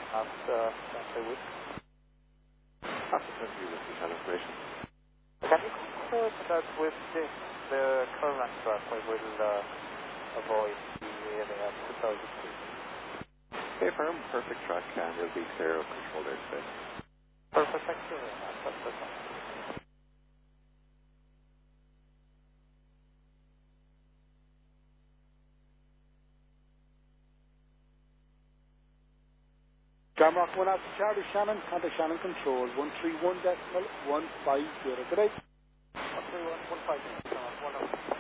After week. After 20 with the calibration. Can you confirm that with this, the current track, we will avoid the area at 2,000 feet? Okay, firm, perfect track, and it'll be clear of controlled airspace. Perfect, thank you very much. That's it. Jamrock 1 after Charlie Shannon, contact Shannon Control, 131.150 today. 131, 150, 1